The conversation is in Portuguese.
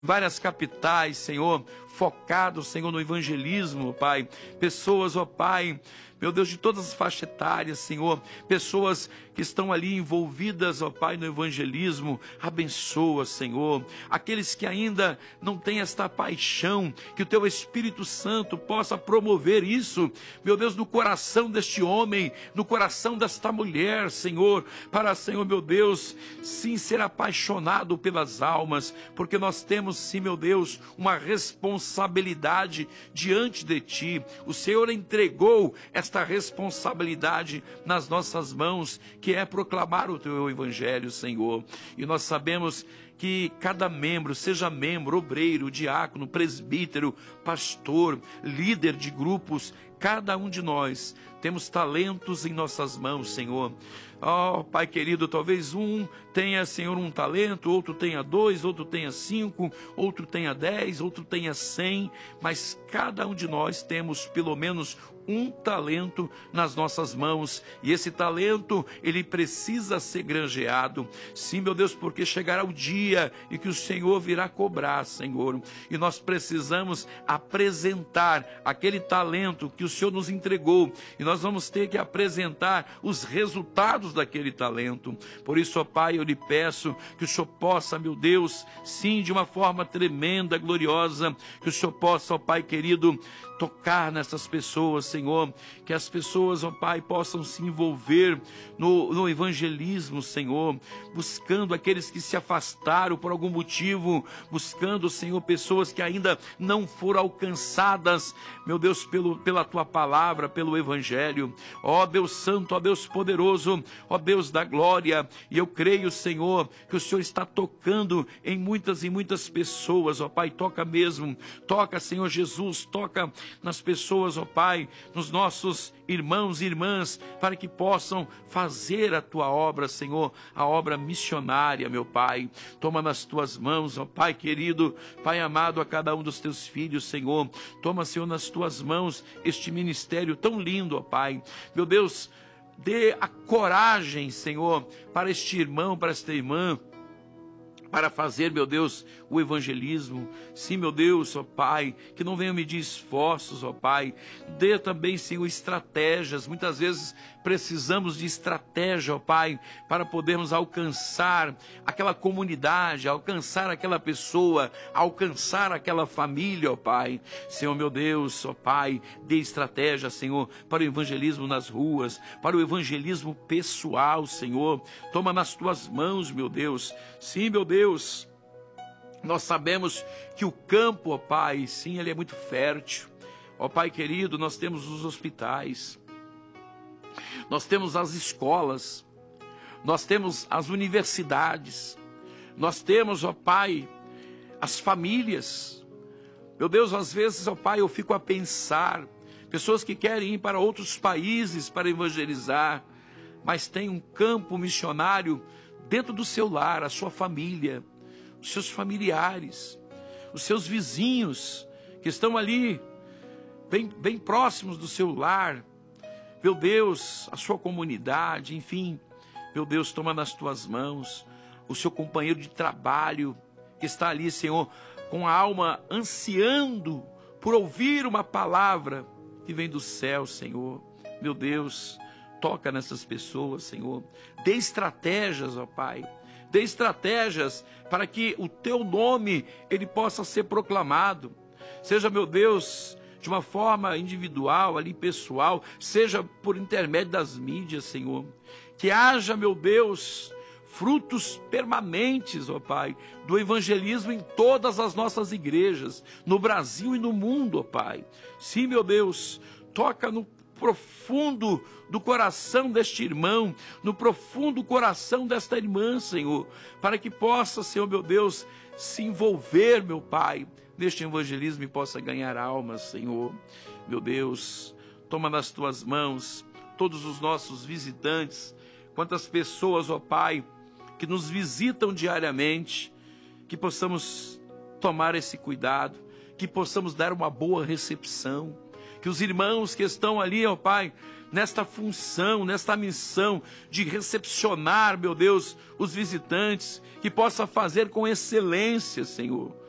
várias capitais, Senhor, focados, Senhor, no evangelismo, Pai. Pessoas, ó Pai, meu Deus, de todas as faixas etárias, Senhor, pessoas que estão ali envolvidas, ó Pai, no evangelismo, abençoa, Senhor, aqueles que ainda não têm esta paixão, que o Teu Espírito Santo possa promover isso, meu Deus, no coração deste homem, no coração desta mulher, Senhor, para, Senhor, meu Deus, sim, ser apaixonado pelas almas, porque nós temos, sim, meu Deus, uma responsabilidade diante de Ti. O Senhor entregou esta responsabilidade nas nossas mãos, que é proclamar o Teu Evangelho, Senhor. E nós sabemos que cada membro, seja membro, obreiro, diácono, presbítero, pastor, líder de grupos, cada um de nós temos talentos em nossas mãos, Senhor. Oh, Pai querido, talvez um tenha, Senhor, um talento, outro tenha 2, outro tenha 5, outro tenha 10, outro tenha 100, mas cada um de nós temos pelo menos um talento nas nossas mãos, e esse talento, ele precisa ser granjeado. Sim, meu Deus, porque chegará o dia em que o Senhor virá cobrar, Senhor, e nós precisamos apresentar aquele talento que o Senhor nos entregou, e nós vamos ter que apresentar os resultados daquele talento. Por isso, ó Pai, eu lhe peço que o Senhor possa, meu Deus, sim, de uma forma tremenda, gloriosa, que o Senhor possa, ó Pai querido, tocar nessas pessoas, Senhor, que as pessoas, ó Pai, possam se envolver no evangelismo, Senhor, buscando aqueles que se afastaram por algum motivo, buscando, Senhor, pessoas que ainda não foram alcançadas, meu Deus, pela Tua palavra, pelo Evangelho. Ó Deus Santo, ó Deus poderoso, ó Deus da glória, e eu creio, Senhor, que o Senhor está tocando em muitas e muitas pessoas, ó Pai, toca mesmo, toca, Senhor Jesus, toca nas pessoas, ó Pai, nos nossos irmãos e irmãs, para que possam fazer a Tua obra, Senhor, a obra missionária, meu Pai. Toma nas Tuas mãos, ó Pai querido, Pai amado, a cada um dos Teus filhos, Senhor. Toma, Senhor, nas Tuas mãos este ministério tão lindo, ó Pai. Meu Deus, dê a coragem, Senhor, para este irmão, para esta irmã, para fazer, meu Deus, o evangelismo. Sim, meu Deus, ó Pai, que não venha medir esforços, ó Pai. Dê também, Senhor, estratégias. Muitas vezes precisamos de estratégia, ó Pai, para podermos alcançar aquela comunidade, alcançar aquela pessoa, alcançar aquela família, ó Pai. Senhor, meu Deus, ó Pai, dê estratégia, Senhor, para o evangelismo nas ruas, para o evangelismo pessoal, Senhor. Toma nas Tuas mãos, meu Deus. Sim, meu Deus, nós sabemos que o campo, ó Pai, sim, ele é muito fértil. Ó Pai querido, nós temos os hospitais, nós temos as escolas, nós temos as universidades, nós temos, ó Pai, as famílias. Meu Deus, às vezes, ó Pai, eu fico a pensar, pessoas que querem ir para outros países para evangelizar, mas tem um campo missionário dentro do seu lar, a sua família, os seus familiares, os seus vizinhos, que estão ali, bem próximos do seu lar, meu Deus, a sua comunidade, enfim, meu Deus, toma nas Tuas mãos, o seu companheiro de trabalho, que está ali, Senhor, com a alma ansiando por ouvir uma palavra que vem do céu, Senhor, meu Deus, toca nessas pessoas, Senhor. Dê estratégias, ó Pai. Dê estratégias para que o Teu nome, ele possa ser proclamado. Seja, meu Deus, de uma forma individual, ali pessoal, seja por intermédio das mídias, Senhor. Que haja, meu Deus, frutos permanentes, ó Pai, do evangelismo em todas as nossas igrejas, no Brasil e no mundo, ó Pai. Sim, meu Deus, toca no profundo do coração deste irmão, no profundo coração desta irmã, Senhor, para que possa, Senhor, meu Deus, se envolver, meu Pai, neste evangelismo e possa ganhar almas, Senhor. Meu Deus, toma nas Tuas mãos todos os nossos visitantes, quantas pessoas, ó Pai, que nos visitam diariamente, que possamos tomar esse cuidado, que possamos dar uma boa recepção, que os irmãos que estão ali, ó Pai, nesta função, nesta missão de recepcionar, meu Deus, os visitantes, que possa fazer com excelência, Senhor.